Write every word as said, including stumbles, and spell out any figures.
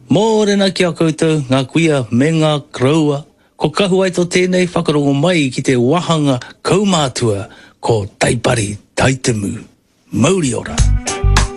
Mōrena ki a koutou, ngā kuia me ngā kraua. Ko kahu ai tō tēnei whakarongo mai ki te wahanga kaumātua ko Taipari Taitemu. Mauri ora.